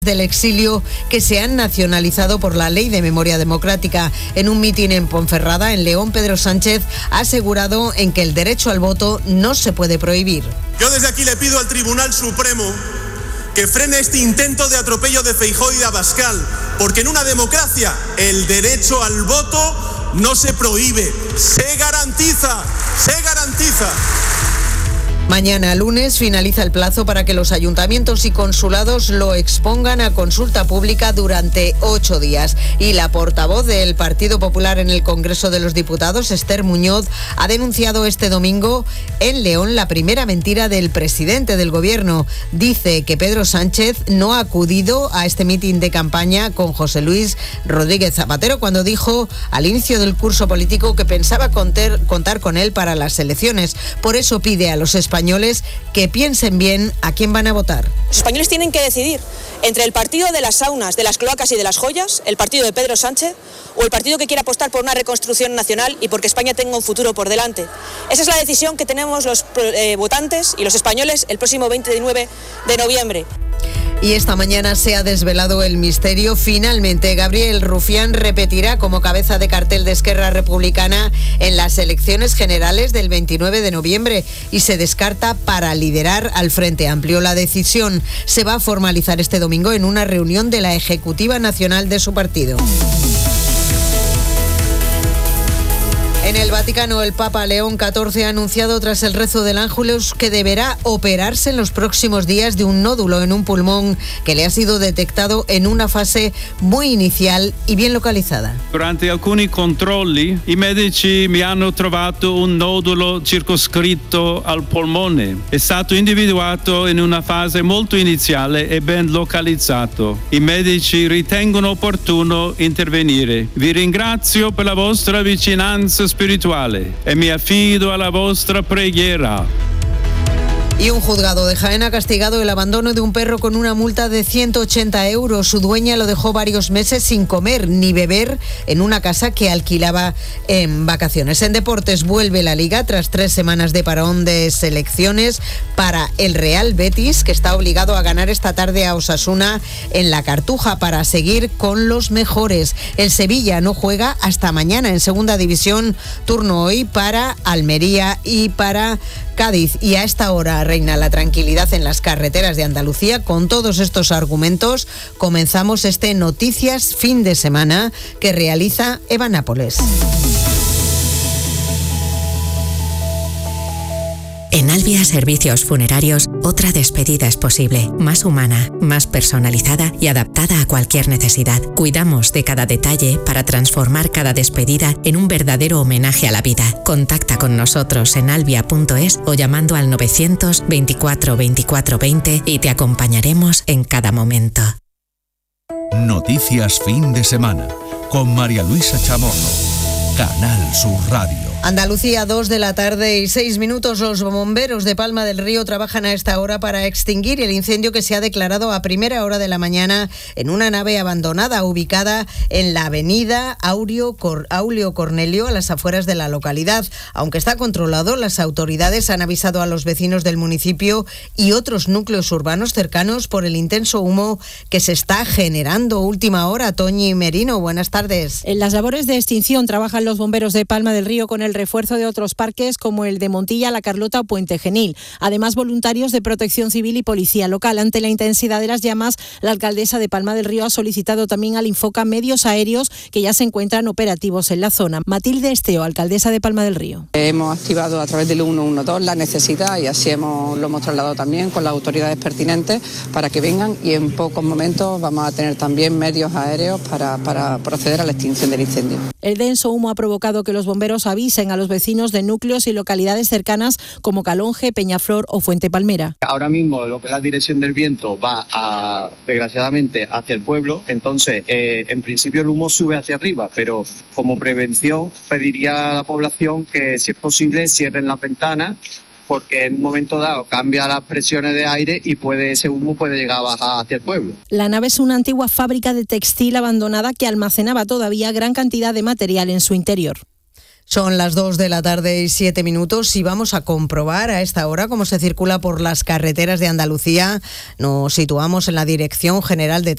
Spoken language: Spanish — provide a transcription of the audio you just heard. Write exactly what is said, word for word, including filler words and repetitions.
del exilio que se han nacionalizado por la Ley de Memoria Democrática. En un mitin en Ponferrada, en León, Pedro Sánchez ha asegurado en que el derecho al voto no se puede prohibir. Yo desde aquí le pido al Tribunal Supremo que frene este intento de atropello de Feijóo y de Abascal, porque en una democracia el derecho al voto no se prohíbe, se garantiza, se garantiza. Mañana lunes finaliza el plazo para que los ayuntamientos y consulados lo expongan a consulta pública durante ocho días. Y la portavoz del Partido Popular en el Congreso de los Diputados, Esther Muñoz, ha denunciado este domingo en León la primera mentira del presidente del Gobierno. Dice que Pedro Sánchez no ha acudido a este mitin de campaña con José Luis Rodríguez Zapatero cuando dijo al inicio del curso político que pensaba contar, contar con él para las elecciones. Por eso pide a los españoles que piensen bien a quién van a votar. Los españoles tienen que decidir entre el partido de las saunas, de las cloacas y de las joyas, el partido de Pedro Sánchez, o el partido que quiera apostar por una reconstrucción nacional y porque España tenga un futuro por delante. Esa es la decisión que tenemos los eh, votantes y los españoles el próximo veintinueve de noviembre. Y esta mañana se ha desvelado el misterio. Finalmente, Gabriel Rufián repetirá como cabeza de cartel de Esquerra Republicana en las elecciones generales del veintinueve de noviembre y se descarta para liderar al Frente Amplio. La decisión se va a formalizar este domingo en una reunión de la Ejecutiva Nacional de su partido. En el Vaticano, el Papa León catorce ha anunciado tras el rezo del Ángelus que deberá operarse en los próximos días de un nódulo en un pulmón que le ha sido detectado en una fase muy inicial y bien localizada. Durante alcuni controlli, i medici mi hanno trovato un nodulo circoscritto al polmone. È stato individuato in una fase molto iniziale e ben localizzato. I medici ritengono opportuno intervenire. Vi ringrazio per la vostra vicinanza spirituale e mi affido alla vostra preghiera. Y un juzgado de Jaén ha castigado el abandono de un perro con una multa de ciento ochenta euros. Su dueña lo dejó varios meses sin comer ni beber en una casa que alquilaba en vacaciones. En deportes vuelve la Liga tras tres semanas de parón de selecciones para el Real Betis, que está obligado a ganar esta tarde a Osasuna en la Cartuja para seguir con los mejores. El Sevilla no juega hasta mañana en Segunda División, turno hoy para Almería y para Cádiz. Y a esta hora reina la tranquilidad en las carreteras de Andalucía. Con todos estos argumentos comenzamos este Noticias Fin de Semana que realiza Eva Nápoles. En Albia Servicios Funerarios, otra despedida es posible, más humana, más personalizada y adaptada a cualquier necesidad. Cuidamos de cada detalle para transformar cada despedida en un verdadero homenaje a la vida. Contacta con nosotros en albia punto es o llamando al novecientos veinticuatro veinticuatro veinte y te acompañaremos en cada momento. Noticias Fin de Semana con María Luisa Chamorro, Canal Sur Radio. Andalucía, dos de la tarde y seis minutos. Los bomberos de Palma del Río trabajan a esta hora para extinguir el incendio que se ha declarado a primera hora de la mañana en una nave abandonada ubicada en la avenida Aureo Cor- Aulio Cornelio, a las afueras de la localidad. Aunque está controlado, las autoridades han avisado a los vecinos del municipio y otros núcleos urbanos cercanos por el intenso humo que se está generando. Última hora, Toñi Merino, buenas tardes. En las labores de extinción trabajan los bomberos de Palma del Río con el refuerzo de otros parques como el de Montilla, La Carlota o Puente Genil. Además, voluntarios de Protección Civil y Policía Local. Ante la intensidad de las llamas, la alcaldesa de Palma del Río ha solicitado también al Infoca medios aéreos que ya se encuentran operativos en la zona. Matilde Esteo, alcaldesa de Palma del Río. Hemos activado a través del uno uno dos la necesidad y así hemos, lo hemos trasladado también con las autoridades pertinentes para que vengan y en pocos momentos vamos a tener también medios aéreos para, para proceder a la extinción del incendio. El denso humo ha provocado que los bomberos avisen a los vecinos de núcleos y localidades cercanas como Calonge, Peñaflor o Fuente Palmera. Ahora mismo lo que es la dirección del viento va a, desgraciadamente hacia el pueblo, entonces eh, en principio el humo sube hacia arriba, pero como prevención pediría a la población que si es posible cierren las ventanas, porque en un momento dado cambia las presiones de aire y puede ese humo puede llegar a bajar hacia el pueblo. La nave es una antigua fábrica de textil abandonada que almacenaba todavía gran cantidad de material en su interior. Son las dos de la tarde y siete minutos y vamos a comprobar a esta hora cómo se circula por las carreteras de Andalucía. Nos situamos en la Dirección General de